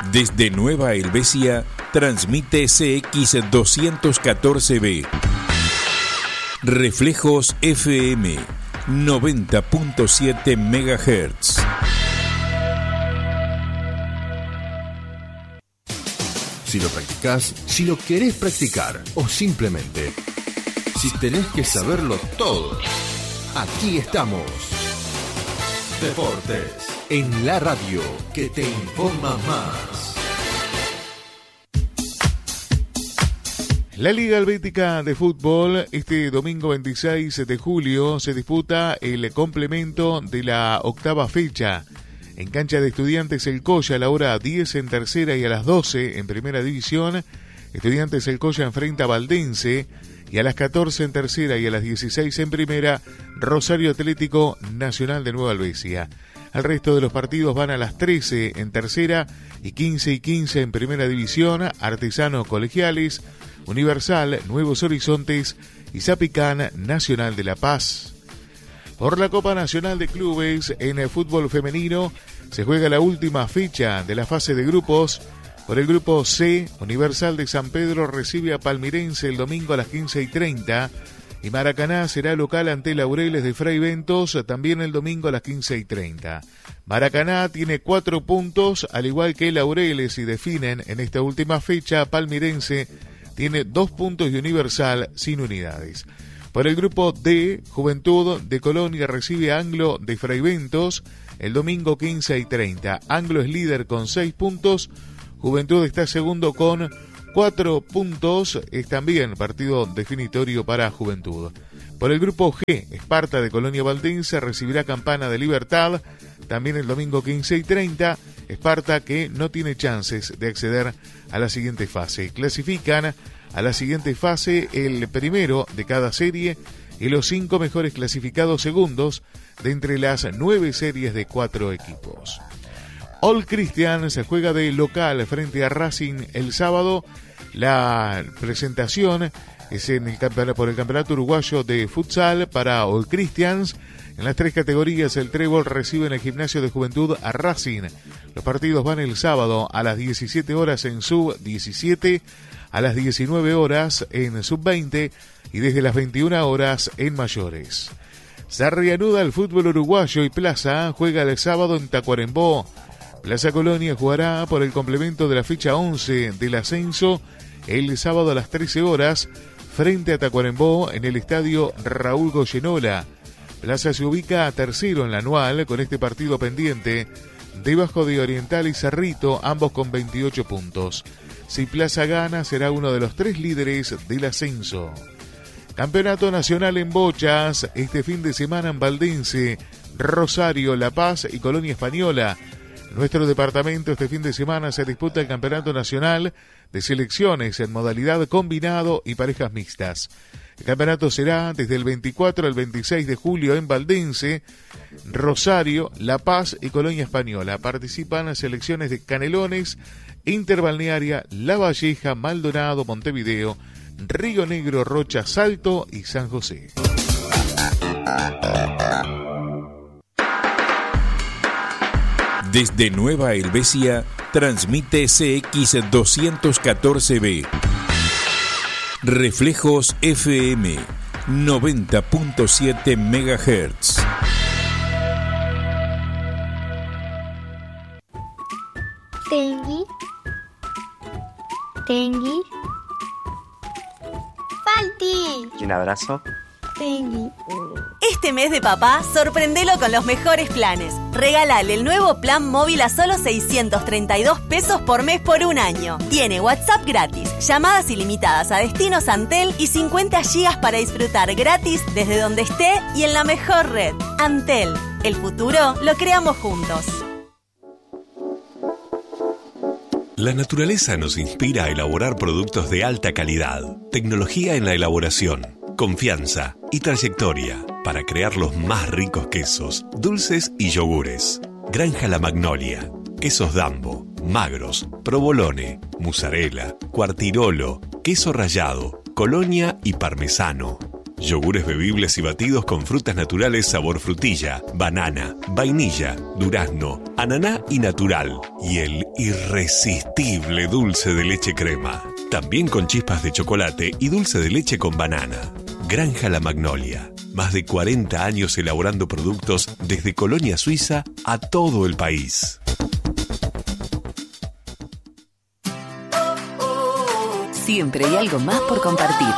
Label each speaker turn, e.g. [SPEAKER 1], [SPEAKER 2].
[SPEAKER 1] Desde Nueva Helvecia, transmite CX214B. Reflejos FM, 90.7 MHz.
[SPEAKER 2] Si lo practicás, si lo querés practicar o simplemente si tenés que saberlo todo, aquí estamos. Deportes en la radio que te informa más.
[SPEAKER 3] La Liga Helvética de Fútbol, este domingo 26 de julio se disputa el complemento de la octava fecha. En cancha de Estudiantes El Colla a la hora 10 en tercera y a las 12 en primera división. Estudiantes El Colla enfrenta a Valdense y a las 14 en tercera y a las 16 en primera Rosario Atlético Nacional de Nueva Helvecia. El resto de los partidos van a las 13 en tercera y 15 en primera división. Artesanos Colegiales, Universal, Nuevos Horizontes y Zapicán Nacional de La Paz. Por la Copa Nacional de Clubes en el fútbol femenino se juega la última fecha de la fase de grupos. Por el grupo C, Universal de San Pedro recibe a Palmirense el domingo a las 15:30 y Maracaná será local ante Laureles de Fray Bentos también el domingo a las 15:30. Maracaná tiene 4 puntos, al igual que Laureles, y definen en esta última fecha. Palmirense tiene 2 puntos y Universal sin unidades. Por el grupo D, Juventud de Colonia recibe a Anglo de Fray Bentos el domingo 15:30. Anglo es líder con 6 puntos, Juventud está segundo con 4 puntos, es también partido definitorio para Juventud. Por el grupo G, Esparta de Colonia Valdense recibirá Campana de Libertad también el domingo 15:30. Esparta que no tiene chances de acceder a la siguiente fase. Clasifican a la siguiente fase el primero de cada serie y los 5 mejores clasificados segundos de entre las 9 series de 4 equipos. All Christian se juega de local frente a Racing el sábado. La presentación es por el Campeonato Uruguayo de Futsal para All Christians. En las 3 categorías, el Trébol recibe en el Gimnasio de Juventud a Racing. Los partidos van el sábado a las 17 horas en Sub-17, a las 19 horas en Sub-20 y desde las 21 horas en Mayores. Se reanuda el fútbol uruguayo y Plaza juega el sábado en Tacuarembó. Plaza Colonia jugará por el complemento de la fecha 11 del ascenso el sábado a las 13 horas frente a Tacuarembó en el estadio Raúl Goyenola. Plaza se ubica tercero en la anual con este partido pendiente, debajo de Oriental y Cerrito, ambos con 28 puntos. Si Plaza gana, será uno de los 3 líderes del ascenso. Campeonato Nacional en Bochas, este fin de semana en Valdense, Rosario, La Paz y Colonia Española. En nuestro departamento este fin de semana se disputa el Campeonato Nacional de Selecciones en modalidad combinado y parejas mixtas. El campeonato será desde el 24 al 26 de julio en Valdense, Rosario, La Paz y Colonia Española. Participan las selecciones de Canelones, Interbalnearia, La Valleja, Maldonado, Montevideo, Río Negro, Rocha, Salto y San José.
[SPEAKER 1] Desde Nueva Helvecia, transmite CX214B. Reflejos FM, 90.7 MHz.
[SPEAKER 4] Tengui. Falti.
[SPEAKER 5] ¿Y un abrazo?
[SPEAKER 4] Tengui.
[SPEAKER 6] Este mes de papá, sorprendelo con los mejores planes. Regálale el nuevo plan móvil a solo 632 pesos por mes por un año. Tiene WhatsApp gratis, llamadas ilimitadas a destinos Antel y 50 gigas para disfrutar gratis desde donde esté y en la mejor red. Antel, el futuro lo creamos juntos.
[SPEAKER 7] La naturaleza nos inspira a elaborar productos de alta calidad, tecnología en la elaboración, confianza y trayectoria para crear los más ricos quesos, dulces y yogures. Granja La Magnolia, quesos Dambo, magros, provolone, mozzarella, quartirolo, queso rallado, colonia y parmesano. Yogures bebibles y batidos con frutas naturales sabor frutilla, banana, vainilla, durazno, ananá y natural. Y el irresistible dulce de leche crema. También con chispas de chocolate y dulce de leche con banana. Granja La Magnolia. Más de 40 años elaborando productos desde Colonia Suiza a todo el país.
[SPEAKER 5] Siempre hay algo más por compartir.